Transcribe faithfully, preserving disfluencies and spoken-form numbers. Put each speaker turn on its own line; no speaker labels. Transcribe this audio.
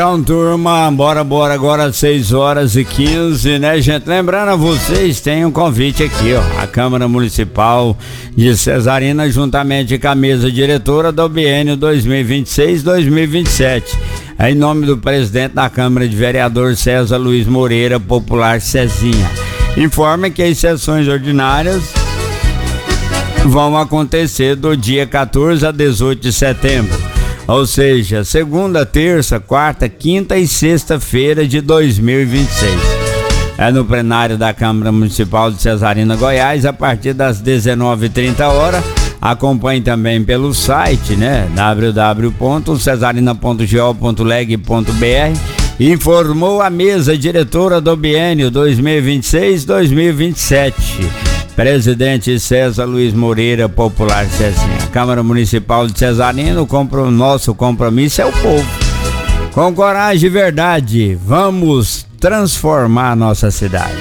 Então, turma, bora, bora, agora seis horas e quinze, né, gente? Lembrando a vocês, tem um convite aqui, ó. A Câmara Municipal de Cesarina, juntamente com a mesa diretora do biênio dois mil e vinte e seis dois mil e vinte e sete. É em nome do presidente da Câmara de Vereador César Luiz Moreira, popular Cezinha. Informa que as sessões ordinárias vão acontecer do dia quatorze a dezoito de setembro. Ou seja, segunda, terça, quarta, quinta e sexta-feira de dois mil e vinte e seis. É no plenário da Câmara Municipal de Cesarina, Goiás, a partir das dezenove e trinta horas. Acompanhe também pelo site, né? w w w ponto cesarina ponto go ponto leg ponto b r. Informou a mesa diretora do biênio dois mil e vinte e seis dois mil e vinte e sete. Presidente César Luiz Moreira, popular Cezinha. Câmara Municipal de Cesarina, o compro, nosso compromisso é o povo. Com coragem e verdade, vamos transformar nossa cidade.